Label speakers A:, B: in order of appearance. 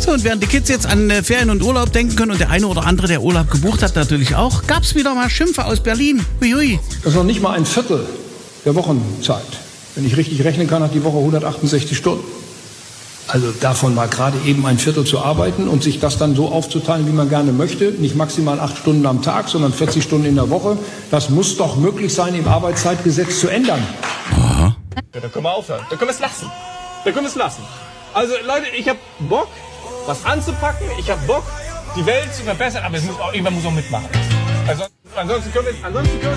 A: So, und während die Kids jetzt an Ferien und Urlaub denken können und der eine oder andere, der Urlaub gebucht hat, natürlich auch, gab's wieder mal Schimpfe aus Berlin. Huiui.
B: Das ist noch nicht mal ein Viertel der Wochenzeit. Wenn ich richtig rechnen kann, hat die Woche 168 Stunden. Also davon mal gerade eben ein Viertel zu arbeiten und sich das dann so aufzuteilen, wie man gerne möchte. Nicht maximal 8 Stunden am Tag, sondern 40 Stunden in der Woche. Das muss doch möglich sein, im Arbeitszeitgesetz zu ändern.
A: Aha.
C: Ja, da können wir aufhören. Da können wir es lassen. Da können wir es lassen. Also Leute, ich habe Bock, was anzupacken. Ich habe Bock, die Welt zu verbessern. Aber irgendwann muss auch mitmachen. Also, ansonsten können wir